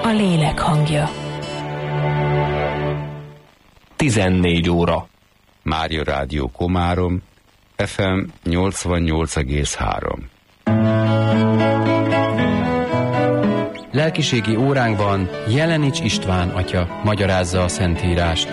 a lélek hangja. 14 óra. Mária Rádió Komárom, FM 88,3. Lelkiségi óránkban Jelenics István atya magyarázza a Szentírást.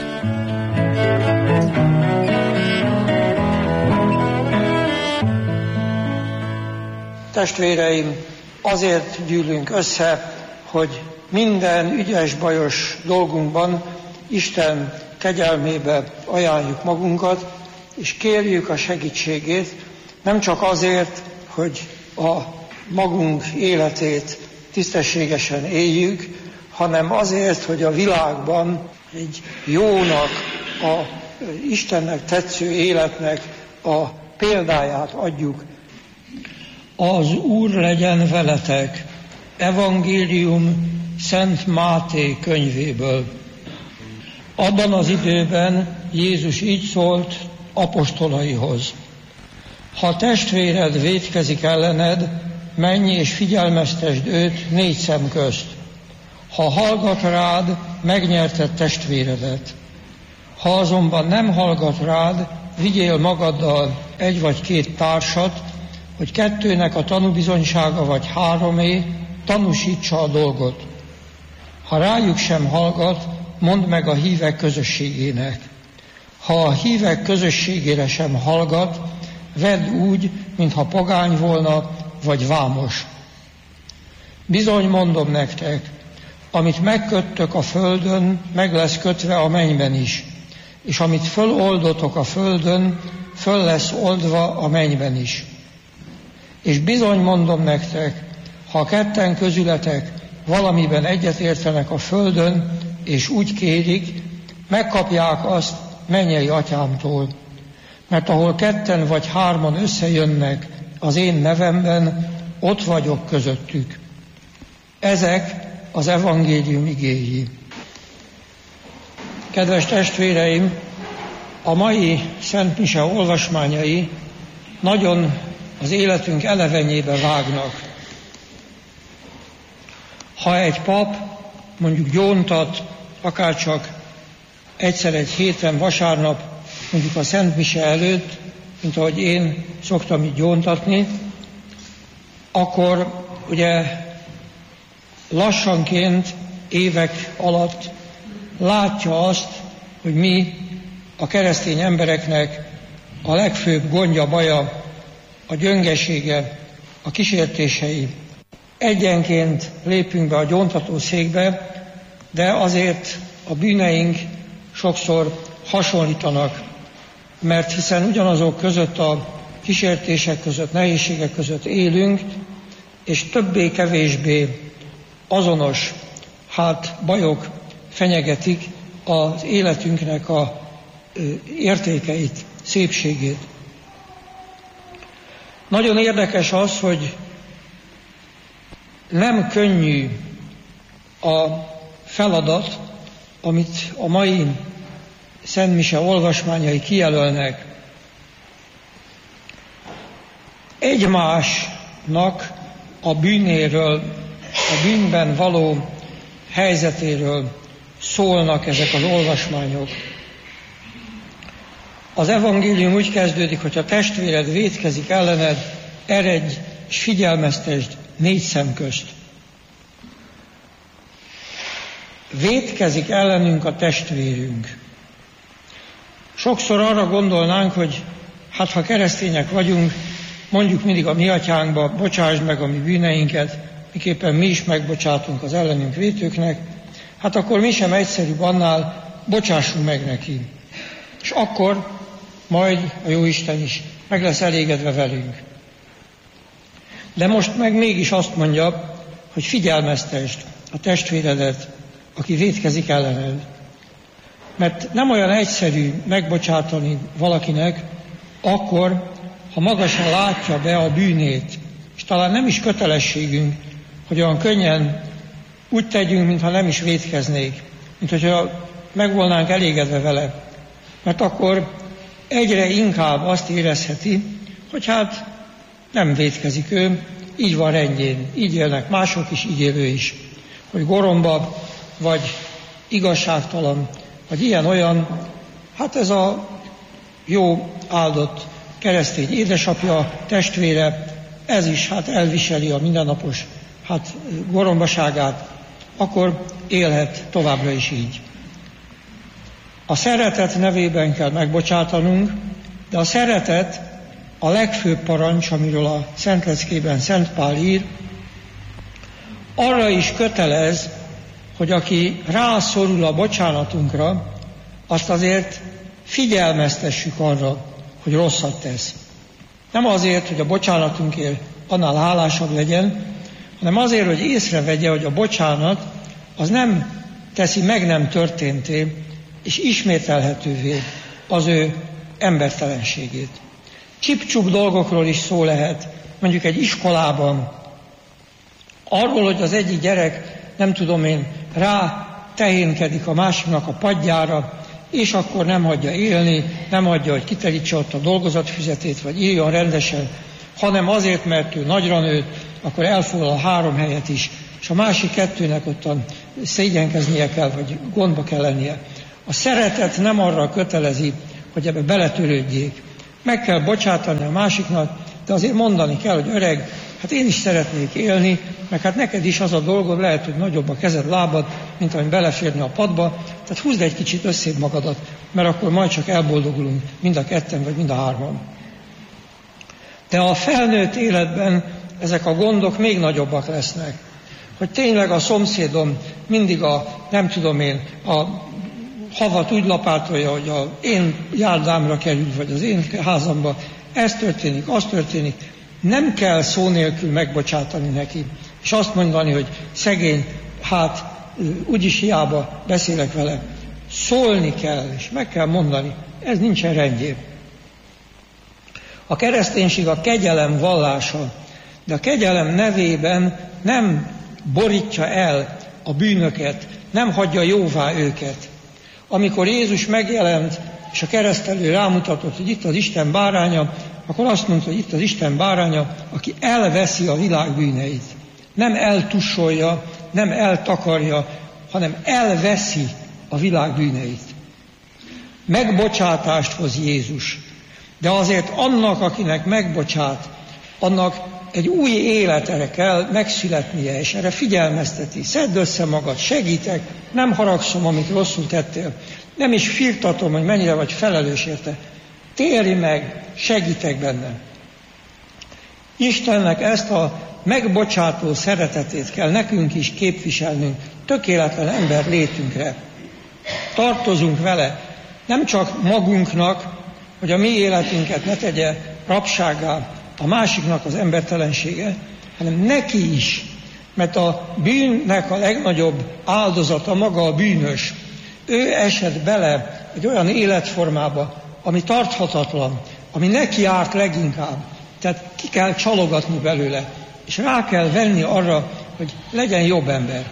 Testvéreim, azért gyűlünk össze, hogy minden ügyes-bajos dolgunkban Isten kegyelmébe ajánljuk magunkat, és kérjük a segítségét, nem csak azért, hogy a magunk életét tisztességesen éljük, hanem azért, hogy a világban egy jónak, a Istennek tetsző életnek a példáját adjuk. Az Úr legyen veletek. Evangélium Szent Máté könyvéből. Abban az időben Jézus így szólt apostolaihoz. Ha testvéred vétkezik ellened, menj és figyelmeztesd őt 4 szem közt. Ha hallgat rád, megnyerted testvéredet. Ha azonban nem hallgat rád, vigyél magaddal 1 vagy 2 társat, hogy 2-nek a tanúbizonysága vagy 3-é tanúsítsa a dolgot. Ha rájuk sem hallgat, mondd meg a hívek közösségének. Ha a hívek közösségére sem hallgat, vedd úgy, mintha pogány volna, vagy vámos. Bizony mondom nektek, amit megköttök a földön, meg lesz kötve a mennyben is, és amit föloldotok a földön, föl lesz oldva a mennyben is. És bizony mondom nektek, ha 2 közületek valamiben egyetértenek a földön, és úgy kérik, megkapják azt mennyei atyámtól. Mert ahol 2 vagy 3 összejönnek az én nevemben, ott vagyok közöttük. Ezek az evangélium igéi. Kedves testvéreim, a mai Szent Mise olvasmányai nagyon az életünk elevenyébe vágnak. Ha egy pap mondjuk gyóntat, akárcsak egyszer egy héten vasárnap, mondjuk a Szent Mise előtt, mint ahogy én szoktam így gyóntatni, akkor ugye lassanként, évek alatt látja azt, hogy mi a keresztény embereknek a legfőbb gondja, baja, a gyöngesége, a kísértései. Egyenként lépünk be a gyóntatószékbe, de azért a bűneink sokszor hasonlítanak, mert hiszen ugyanazok között a kísértések között, nehézségek között élünk, és többé-kevésbé azonos bajok fenyegetik az életünknek a értékeit, szépségét. Nagyon érdekes az, hogy nem könnyű a feladat, amit a mai Szent Mise olvasmányai kijelölnek. Egymásnak a bűnéről, a bűnben való helyzetéről szólnak ezek az olvasmányok. Az evangélium úgy kezdődik, hogy ha testvéred vétkezik ellened, eredj és figyelmeztesd 4 szem közt. Vétkezik ellenünk a testvérünk. Sokszor arra gondolnánk, hogy ha keresztények vagyunk, mondjuk mindig a mi atyánkba, bocsásd meg a mi bűneinket, miképpen mi is megbocsátunk az ellenünk vétőknek, akkor mi sem egyszerűbb annál, bocsássunk meg neki. És akkor majd a Jóisten is meg lesz elégedve velünk. De most meg mégis azt mondja, hogy figyelmeztesd a testvéredet, aki vétkezik ellened. Mert nem olyan egyszerű megbocsátani valakinek, akkor, ha magasan látja be a bűnét, és talán nem is kötelességünk, hogy olyan könnyen úgy tegyünk, mintha nem is vétkeznék, mint hogyha meg volnánk elégedve vele. Mert akkor egyre inkább azt érezheti, hogy nem vétkezik ő, így van rendjén, így élnek mások is, így él ő is. hogy goromba, vagy igazságtalan, vagy ilyen-olyan, hát ez a jó áldott keresztény édesapja, testvére, ez is hát elviseli a mindennapos gorombaságát, akkor élhet továbbra is így. A szeretet nevében kell megbocsátanunk, de a szeretet a legfőbb parancs, amiről a Szentleckében Szent Pál ír, arra is kötelez, hogy aki rászorul a bocsánatunkra, azt azért figyelmeztessük arra, hogy rosszat tesz. Nem azért, hogy a bocsánatunkért annál hálásabb legyen, hanem azért, hogy észrevegye, hogy a bocsánat az nem teszi meg nem történté, és ismételhetővé az ő embertelenségét. Csip-csup dolgokról is szó lehet, mondjuk egy iskolában, arról, hogy az egyik gyerek, nem tudom én, rá tehénkedik a másiknak a padjára, és akkor nem hagyja élni, nem hagyja, hogy kiterítse ott a dolgozatfüzetét, vagy írjon rendesen, hanem azért, mert ő nagyra nőtt, akkor elfoglal 3 helyet is, és a másik 2-nek ottan szégyenkeznie kell, vagy gondba kell lennie. A szeretet nem arra kötelezi, hogy ebbe beletörődjék. Meg kell bocsátani a másiknak, de azért mondani kell, hogy öreg, hát én is szeretnék élni, meg hát neked is az a dolgod, lehet, hogy nagyobb a kezed, lábad, mint ami beleférni a padba, tehát húzd egy kicsit összébb magadat, mert akkor majd csak elboldogulunk mind a 2 vagy mind a 3. De a felnőtt életben ezek a gondok még nagyobbak lesznek. Hogy tényleg a szomszédom mindig a havat úgy lapátolja, hogy az én járdámra kerül, vagy az én házamba, ez történik, az történik. Nem kell szó nélkül megbocsátani neki, és azt mondani, hogy szegény, hát úgyis hiába beszélek vele. Szólni kell, és meg kell mondani, ez nincsen rendjén. A kereszténység a kegyelem vallása, de a kegyelem nevében nem borítja el a bűnöket, nem hagyja jóvá őket. Amikor Jézus megjelent, és a keresztelő rámutatott, hogy itt az Isten báránya, akkor azt mondta, hogy itt az Isten báránya, aki elveszi a világ bűneit. Nem eltussolja, nem eltakarja, hanem elveszi a világ bűneit. Megbocsátást hoz Jézus, de azért annak, akinek megbocsát, annak egy új életre kell megszületnie, és erre figyelmezteti. Szedd össze magad, segítek, nem haragszom, amit rosszul tettél, nem is firtatom, hogy mennyire vagy felelős érte. Térj meg, segítek benne. Istennek ezt a megbocsátó szeretetét kell nekünk is képviselnünk, tökéletlen ember létünkre. Tartozunk vele, nem csak magunknak, hogy a mi életünket ne tegye rabsággá a másiknak az embertelensége, hanem neki is, mert a bűnnek a legnagyobb áldozata maga a bűnös. Ő esett bele egy olyan életformába, ami tarthatatlan, ami neki árt leginkább. Tehát ki kell csalogatni belőle, és rá kell venni arra, hogy legyen jobb ember.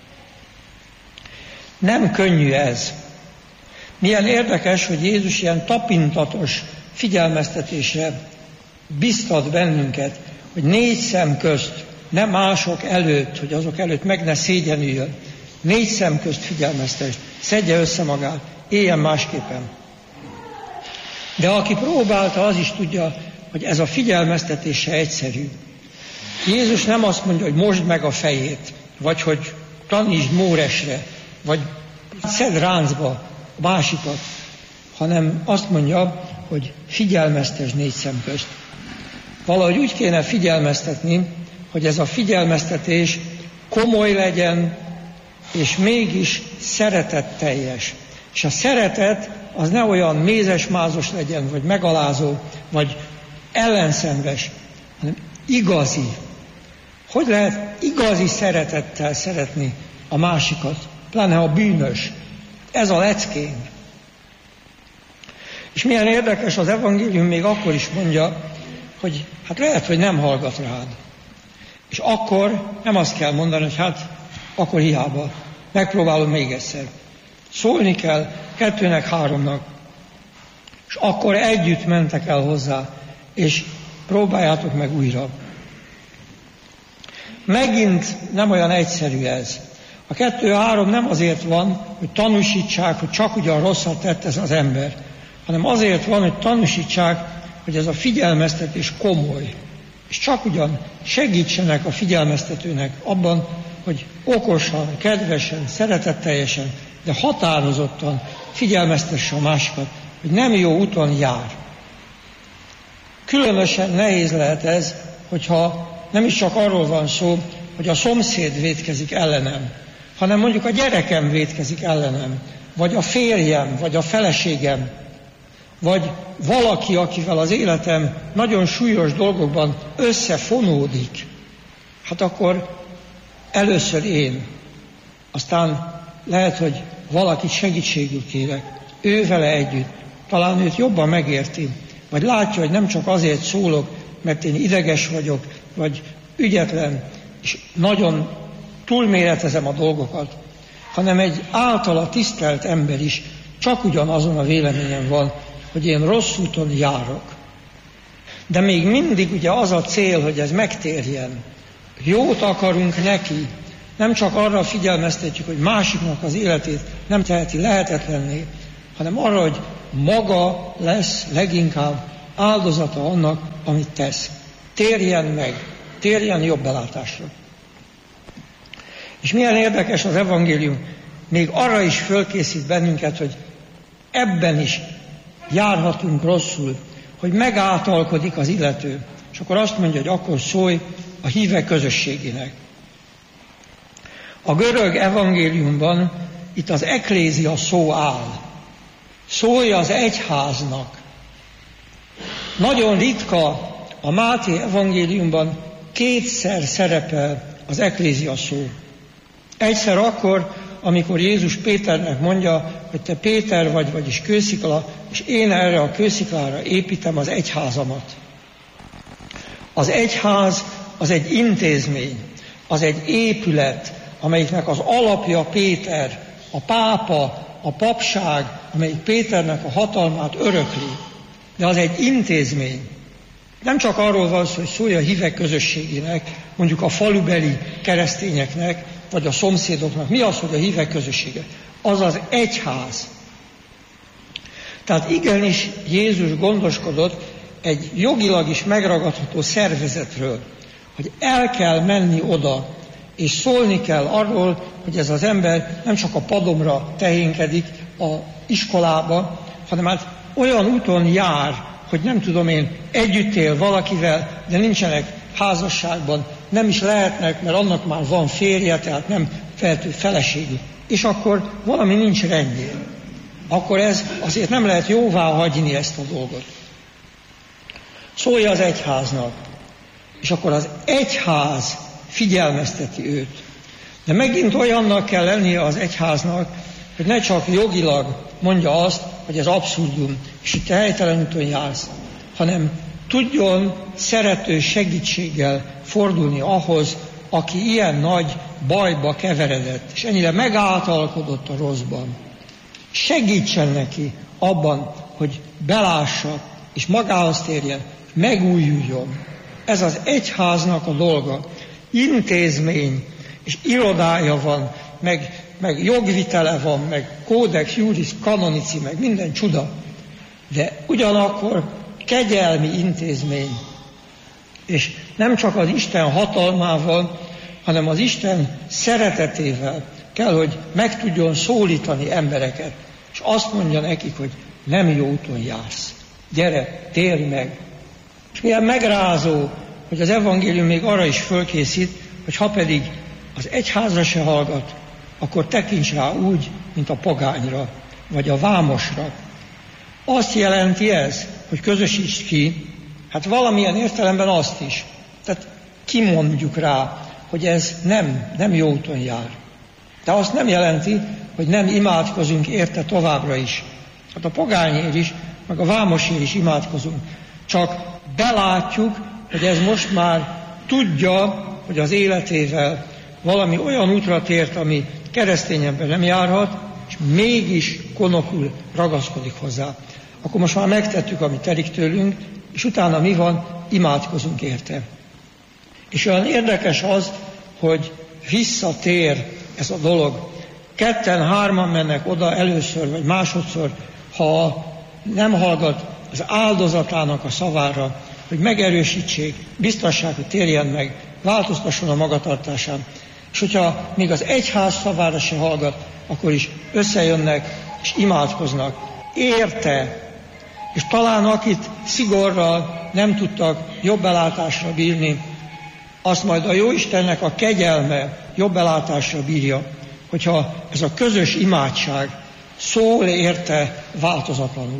Nem könnyű ez. Milyen érdekes, hogy Jézus ilyen tapintatos figyelmeztetésre biztat bennünket, hogy 4 szem közt, nem mások előtt, hogy azok előtt meg ne szégyenüljön. 4 szem közt figyelmeztest, szedje össze magát, éljen másképpen. De aki próbálta, az is tudja, hogy ez a figyelmeztetése egyszerű. Jézus nem azt mondja, hogy mosd meg a fejét, vagy hogy tanítsd Móresre, vagy szedd ráncba a másikat, hanem azt mondja, hogy figyelmeztess 4 szem közt. Valahogy úgy kéne figyelmeztetni, hogy ez a figyelmeztetés komoly legyen, és mégis szeretetteljes. És a szeretet az ne olyan mézes-mázos legyen, vagy megalázó, vagy ellenszenves, hanem igazi. Hogy lehet igazi szeretettel szeretni a másikat, pláne a bűnös? Ez a leckén. És milyen érdekes, az evangélium még akkor is mondja, hogy hát lehet, hogy nem hallgat rád. És akkor nem azt kell mondani, hogy hát akkor hiába, megpróbálom még egyszer. Szólni kell 2-nek, 3-nak, és akkor együtt mentek el hozzá, és próbáljátok meg újra. Megint nem olyan egyszerű ez. A 2-3 nem azért van, hogy tanúsítsák, hogy csak ugyan rosszat tett ez az ember, hanem azért van, hogy tanúsítsák, hogy ez a figyelmeztetés komoly. És csak ugyan segítsenek a figyelmeztetőnek abban, hogy okosan, kedvesen, szeretetteljesen, de határozottan figyelmeztesse a másikat, hogy nem jó úton jár. Különösen nehéz lehet ez, hogyha nem is csak arról van szó, hogy a szomszéd vétkezik ellenem, hanem mondjuk a gyerekem vétkezik ellenem, vagy a férjem, vagy a feleségem, vagy valaki, akivel az életem nagyon súlyos dolgokban összefonódik. Hát akkor először én, aztán lehet, hogy valakit segítségül kérek, ő vele együtt, talán őt jobban megérti, vagy látja, hogy nem csak azért szólok, mert én ideges vagyok, vagy ügyetlen, és nagyon túlméretezem a dolgokat, hanem egy általa tisztelt ember is csak ugyanazon a véleményen van, hogy én rossz úton járok. De még mindig ugye az a cél, hogy ez megtérjen. Jót akarunk neki, nem csak arra figyelmeztetjük, hogy másiknak az életét nem teheti lehetetlenné, hanem arra, hogy maga lesz leginkább áldozata annak, amit tesz. Térjen meg, térjen jobb belátásra. És milyen érdekes az evangélium, még arra is fölkészít bennünket, hogy ebben is járhatunk rosszul, hogy megáltalkodik az illető, és akkor azt mondja, hogy akkor szólj a hívek közösségének. A görög evangéliumban itt az eklézia szó áll. Szólj az egyháznak. Nagyon ritka a Máté evangéliumban 2-szer szerepel az eklézia szó. Egyszer akkor, amikor Jézus Péternek mondja, hogy te Péter vagy, vagyis kőszikla, és én erre a kősziklára építem az egyházamat. Az egyház az egy intézmény, az egy épület, amelyiknek az alapja Péter, a pápa, a papság, amelyik Péternek a hatalmát örökli. De az egy intézmény. Nem csak arról van szó, hogy szólj a hívek közösségének, mondjuk a falubeli keresztényeknek, vagy a szomszédoknak. Mi az, hogy a hívek közössége? Az az egyház. Tehát igenis Jézus gondoskodott egy jogilag is megragadható szervezetről, hogy el kell menni oda, és szólni kell arról, hogy ez az ember nem csak a padomra tehénkedik a iskolába, hanem hát olyan úton jár, hogy nem tudom én, együtt él valakivel, de nincsenek házasságban, nem is lehetnek, mert annak már van férje, tehát nem feltő feleségük. És akkor valami nincs rendjén. Akkor ez azért nem lehet jóvá hagyni ezt a dolgot. Szólja az egyháznak. És akkor az egyház figyelmezteti őt. De megint olyannak kell lennie az egyháznak, hogy ne csak jogilag mondja azt, hogy ez abszurdum, és itt helytelen úton jársz, hanem tudjon szerető segítséggel fordulni ahhoz, aki ilyen nagy bajba keveredett, és ennyire megáltalkodott a rosszban. Segítsen neki abban, hogy belássa, és magához térjen, megújuljon. Ez az egyháznak a dolga. Intézmény, és irodája van, meg jogvitele van, meg kódex juris canonici, meg minden csuda. De ugyanakkor kegyelmi intézmény. És nem csak az Isten hatalmával, hanem az Isten szeretetével kell, hogy meg tudjon szólítani embereket. És azt mondja nekik, hogy nem jó úton jársz. Gyere, térj meg. És milyen megrázó, hogy az evangélium még arra is fölkészít, hogy ha pedig az egyházra se hallgat, akkor tekints rá úgy, mint a pogányra, vagy a vámosra. Azt jelenti ez, hogy közösítsd ki, hát valamilyen értelemben azt is. Tehát kimondjuk rá, hogy ez nem jó úton jár. De azt nem jelenti, hogy nem imádkozunk érte továbbra is. Hát a pogányért is, meg a vámosért is imádkozunk. Csak belátjuk, hogy ez most már tudja, hogy az életével valami olyan útra tért, ami keresztény ember nem járhat, és mégis konokul ragaszkodik hozzá. Akkor most már megtettük, amit telik tőlünk, és utána mi van? Imádkozunk érte. És olyan érdekes az, hogy visszatér ez a dolog. 2-3 mennek oda először vagy másodszor, ha nem hallgat az áldozatának a szavára, hogy megerősítsék, biztassák, hogy térjen meg, változtasson a magatartásán. És hogyha még az egyház szavára se hallgat, akkor is összejönnek és imádkoznak. Érte, és talán akit szigorral nem tudtak jobb belátásra bírni, azt majd a Jóistennek a kegyelme jobb belátásra bírja, hogyha ez a közös imádság szól érte változatlanul.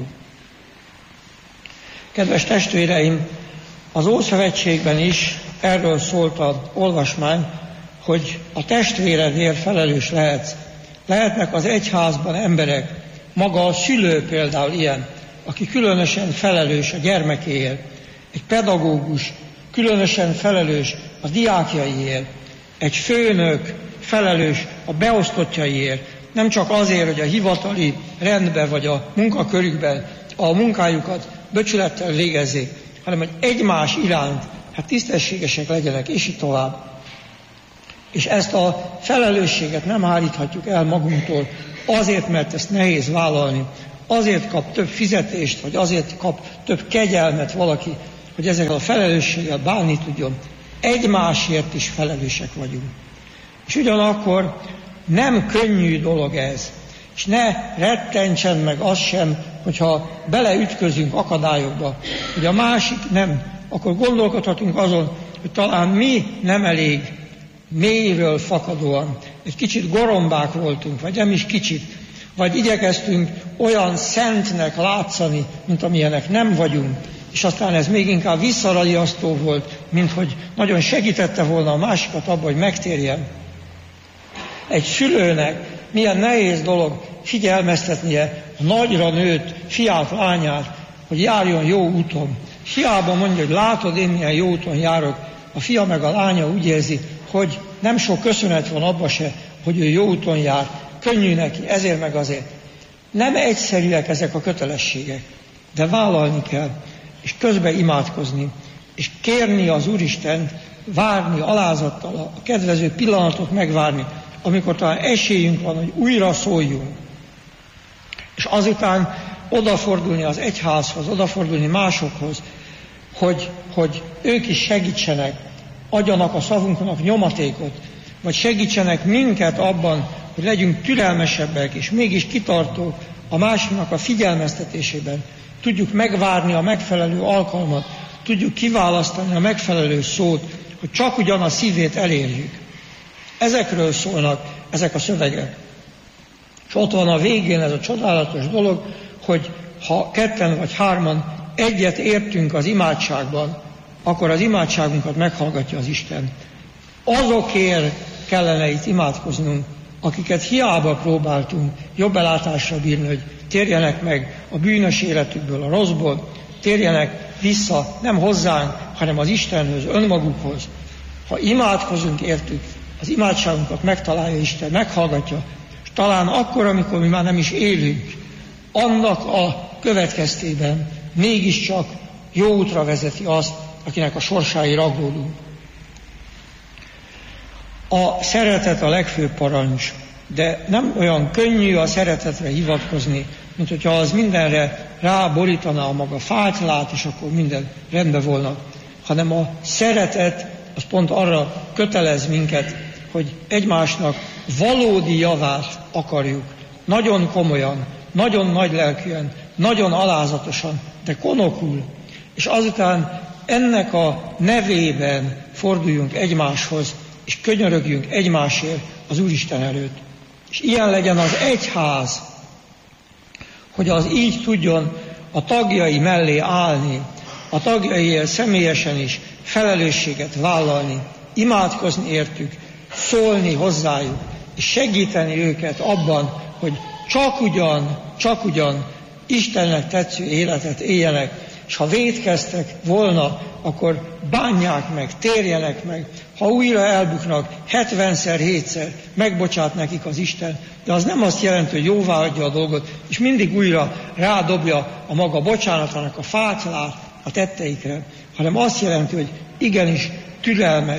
Kedves testvéreim, az Ószövetségben is erről szólt az olvasmány, hogy a testvéredért felelős lehetsz. Lehetnek az egyházban emberek, maga a szülő például ilyen, aki különösen felelős a gyermekéért, egy pedagógus különösen felelős a diákjaiért, egy főnök felelős a beosztottjaiért, nem csak azért, hogy a hivatali rendben vagy a munkakörükben a munkájukat becsülettel végezzék, hanem hogy egymás iránt tisztességesek legyenek, és így tovább. És ezt a felelősséget nem háríthatjuk el magunktól, azért, mert ezt nehéz vállalni, azért kap több fizetést, vagy azért kap több kegyelmet valaki, hogy ezekkel a felelősséggel bánni tudjon. Egymásért is felelősek vagyunk. És ugyanakkor nem könnyű dolog ez, és ne rettentsen meg az sem, hogyha beleütközünk akadályokba, hogy a másik nem, akkor gondolkodhatunk azon, hogy talán mi nem elég mélyről fakadóan, egy kicsit gorombák voltunk, vagy nem is kicsit, vagy igyekeztünk olyan szentnek látszani, mint amilyenek nem vagyunk, és aztán ez még inkább visszaradiasztó volt, mint hogy nagyon segítette volna a másikat abban, hogy megtérjen. Egy szülőnek milyen nehéz dolog figyelmeztetnie a nagyra nőtt fiát, lányát, hogy járjon jó úton. Hiába mondja, hogy látod, én milyen jó úton járok, a fia meg a lánya úgy érzi, hogy nem sok köszönet van abba se, hogy ő jó úton jár, könnyű neki, ezért meg azért. Nem egyszerűek ezek a kötelességek, de vállalni kell, és közben imádkozni, és kérni az Úristent, várni alázattal, a kedvező pillanatot megvárni, amikor talán esélyünk van, hogy újra szóljunk. És azután odafordulni az egyházhoz, odafordulni másokhoz, hogy ők is segítsenek, adjanak a szavunknak nyomatékot, vagy segítsenek minket abban, hogy legyünk türelmesebbek, és mégis kitartók a másiknak a figyelmeztetésében. Tudjuk megvárni a megfelelő alkalmat, tudjuk kiválasztani a megfelelő szót, hogy csak ugyan a szívét elérjük. Ezekről szólnak ezek a szövegek. És ott van a végén ez a csodálatos dolog, hogy ha 2 vagy 3 egyet értünk az imádságban, akkor az imádságunkat meghallgatja az Isten. Azokért kellene itt imádkoznunk, akiket hiába próbáltunk jobb belátásra bírni, hogy térjenek meg a bűnös életükből, a rosszból, térjenek vissza nem hozzánk, hanem az Istenhöz, önmagukhoz. Ha imádkozunk értük, az imádságunkat megtalálja Isten, meghallgatja, és talán akkor, amikor mi már nem is élünk, annak a következtében mégiscsak jó útra vezeti azt, akinek a sorsáira aggódunk. A szeretet a legfőbb parancs, de nem olyan könnyű a szeretetre hivatkozni, mint hogyha az mindenre ráborítaná a maga fátylát, és akkor minden rendben volna, hanem a szeretet az pont arra kötelez minket, hogy egymásnak valódi javát akarjuk, nagyon komolyan, nagyon nagy lelkűen, nagyon alázatosan, de konokul, és azután ennek a nevében forduljunk egymáshoz, és könyörögjünk egymásért az Úristen előtt. És ilyen legyen az egyház, hogy az így tudjon a tagjai mellé állni, a tagjaiért személyesen is felelősséget vállalni, imádkozni értük, szólni hozzájuk, és segíteni őket abban, hogy csak ugyan Istennek tetsző életet éljenek, és ha vétkeztek volna, akkor bánják meg, térjenek meg. Ha újra elbuknak, 70-szer, 7-szer megbocsát nekik az Isten, de az nem azt jelenti, hogy jóváhagyja a dolgot, és mindig újra rádobja a maga bocsánatának a fátylát a tetteikre, hanem azt jelenti, hogy igenis türelmes,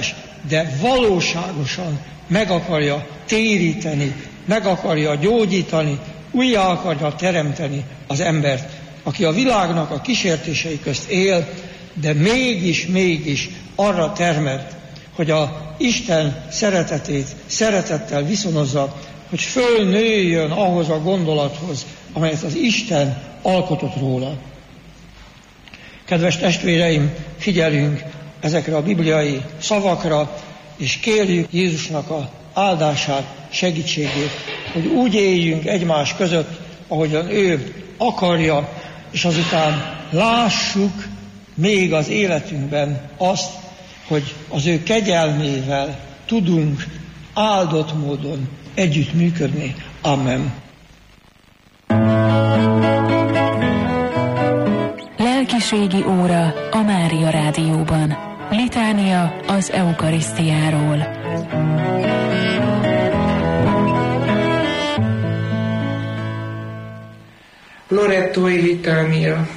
de valóságosan meg akarja téríteni, meg akarja gyógyítani, újjá akarja teremteni az embert, aki a világnak a kísértései közt él, de mégis arra termelt, hogy a Isten szeretetét szeretettel viszonozza, hogy fölnőjön ahhoz a gondolathoz, amelyet az Isten alkotott róla. Kedves testvéreim, figyeljünk ezekre a bibliai szavakra, és kérjük Jézusnak a áldását, segítségét, hogy úgy éljünk egymás között, ahogyan ő akarja, és azután lássuk még az életünkben azt, hogy az ő kegyelmével tudunk áldott módon együttműködni. Amen. Lelkiségi óra a Mária Rádióban. Litánia az eukarisztiáról. Lorettói litánia.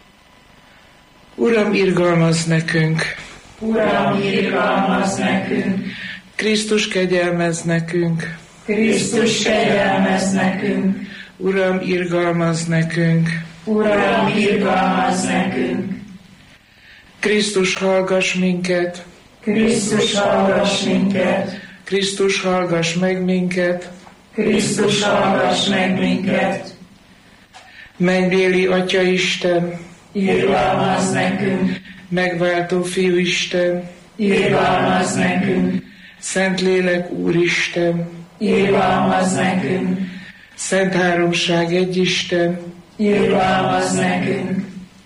Uram, irgalmazz nekünk! Uram, irgalmazz nekünk! Krisztus, kegyelmezz nekünk! Krisztus, kegyelmezz nekünk! Uram, irgalmazz nekünk! Uram, irgalmazz nekünk! Krisztus, hallgass minket! Krisztus, hallgass minket! Krisztus, hallgass meg minket! Krisztus, hallgass meg minket! Mennybéli Atya Isten! Irgalmazz nekünk! Megváltó Fiú Isten! Irgalmazz nekünk! Szentlélek Úristen! Irgalmazz nekünk! Szent Háromság egy Isten! Irgalmazz nekünk!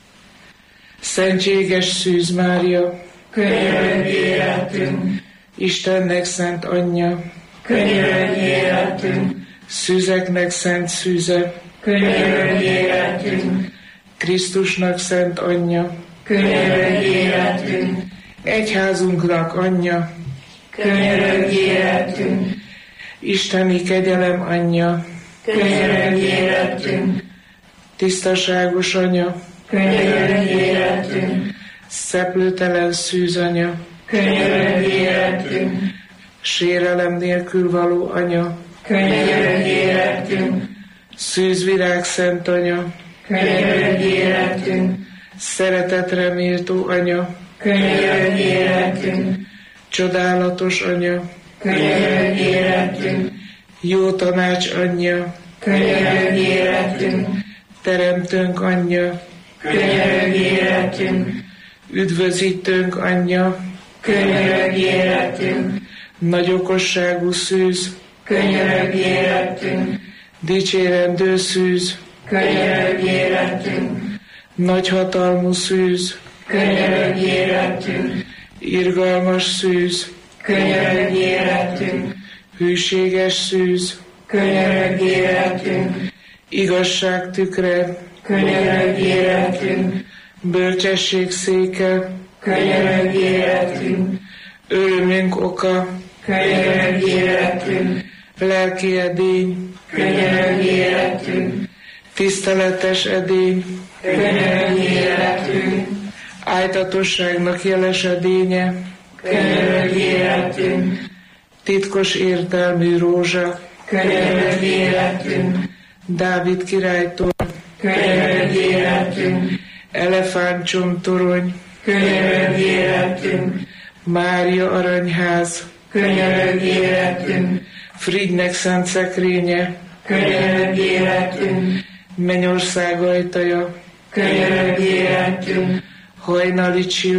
Szentséges Szűz Mária! Könyörögj érettünk! Istennek szent anyja! Könyörögj érettünk! Szűzeknek szent szűze! Könyörögj érettünk! Krisztusnak szent anyja! Könyörögj érettünk! Egyházunknak anyja! Könyörögj érettünk! Isteni kegyelem anyja! Könyörögj érettünk! Tisztaságos anya! Könyörögj érettünk! Szeplőtelen szűz anya! Könyörögj érettünk! Sérelem nélkül való anya! Könyörögj érettünk! Szűzvirág szent anya! Könyörögj érettünk! Szeretetre méltó anya! Könyörögj érettünk! Csodálatos anya! Könyörögj érettünk! Jó tanács anyja! Könyörögj érettünk! Teremtőnk anyja! Könyörögj érettünk! Üdvözítőnk anyja! Könyörögj érettünk! Nagy okosságú szűz! Könyörögj érettünk! Dicsérendő szűz! Könyörögj érettünk! Nagy hatalmú szűz! Könyörögj érettünk! Irgalmas szűz! Könyörögj érettünk! Hűséges szűz! Könyörögj érettünk! Igazság tükre! Könyörögj érettünk! Bölcsesség széke! Könyörögj érettünk! Örömünk oka! Könyörögj érettünk! Lelki edény! Könyörögj érettünk! Tiszteletes edény! Könyörögj érettünk! Ájtatosságnak jeles edénye! Könyörögj érettünk! Titkos értelmű rózsa! Könyörögj érettünk! Dávid királytól! Könyörögj érettünk! Elefántcsontorony! Könyörögj érettünk! Mária aranyház! Könyörögj érettünk! Frigynek szent szekrénye! Könyörögj érettünk! Mennyország ajtaja! Könyörögj érettünk! Hajnali